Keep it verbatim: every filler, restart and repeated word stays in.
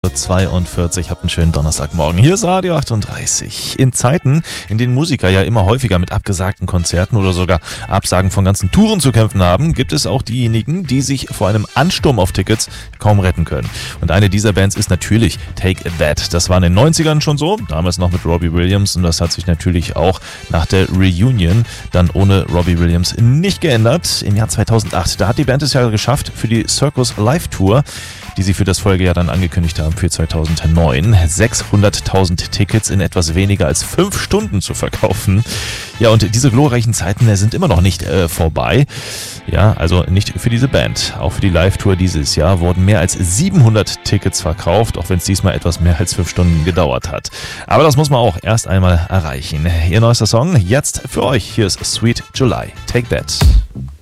zweiundvierzig, habt einen schönen Donnerstagmorgen. Hier ist Radio achtunddreißig. In Zeiten, in denen Musiker ja immer häufiger mit abgesagten Konzerten oder sogar Absagen von ganzen Touren zu kämpfen haben, gibt es auch diejenigen, die sich vor einem Ansturm auf Tickets kaum retten können. Und eine dieser Bands ist natürlich Take That. Das war in den neunzigern schon so, damals noch mit Robbie Williams, und das hat sich natürlich auch nach der Reunion dann ohne Robbie Williams nicht geändert. Im Jahr zweitausendacht, da hat die Band es ja geschafft, für die Circus Live Tour, die sie für das Folgejahr dann angekündigt haben für zweitausendneun, sechshunderttausend Tickets in etwas weniger als fünf Stunden zu verkaufen. Ja, und diese glorreichen Zeiten sind immer noch nicht äh, vorbei. Ja, also nicht für diese Band. Auch für die Live-Tour dieses Jahr wurden mehr als siebenhundert Tickets verkauft, auch wenn es diesmal etwas mehr als fünf Stunden gedauert hat. Aber das muss man auch erst einmal erreichen. Ihr neuester Song jetzt für euch. Hier ist Sweet July. Take That.